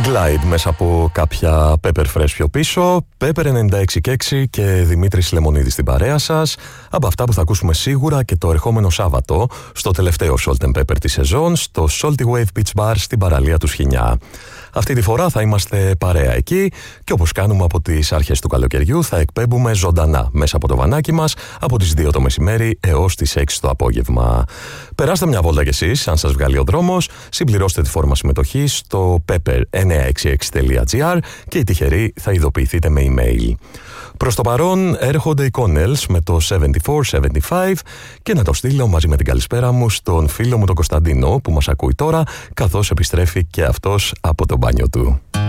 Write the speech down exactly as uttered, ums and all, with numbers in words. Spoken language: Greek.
Glide μέσα από κάποια Pepper Fresh πιο πίσω, Pepper ενενήντα έξι και έξι και Δημήτρης Λεμονίδης στην παρέα σας. Από αυτά που θα ακούσουμε σίγουρα και το ερχόμενο Σάββατο στο τελευταίο Salt and Pepper της σεζόν, στο Salty Wave Beach Bar στην παραλία του Σχοινιά. Αυτή τη φορά θα είμαστε παρέα εκεί και όπως κάνουμε από τις αρχές του καλοκαιριού θα εκπέμπουμε ζωντανά μέσα από το βανάκι μας από τις δύο το μεσημέρι έως τις έξι το απόγευμα. Περάστε μια βόλτα κι εσείς, αν σας βγάλει ο δρόμος, συμπληρώστε τη φόρμα συμμετοχής στο pepper εννιακόσια εξήντα έξι τελεία gr και οι τυχεροί θα ειδοποιηθείτε με email. Προς το παρόν έρχονται οι Connells με το εβδομήντα τέσσερα εβδομήντα πέντε και να το στείλω μαζί με την καλησπέρα μου στον φίλο μου τον Κωνσταντίνο που μας ακούει τώρα καθώς επιστρέφει και αυτός από το μπάνιο του.